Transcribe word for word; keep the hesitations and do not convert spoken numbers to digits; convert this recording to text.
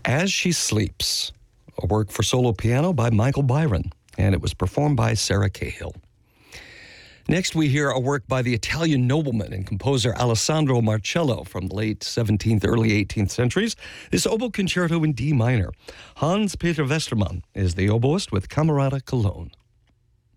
As She Sleeps, a work for solo piano by Michael Byron, and it was performed by Sarah Cahill. Next, we hear a work by the Italian nobleman and composer Alessandro Marcello from the late seventeenth, early eighteenth centuries. This oboe concerto in D minor. Hans-Peter Westermann is the oboist with Camerata Cologne.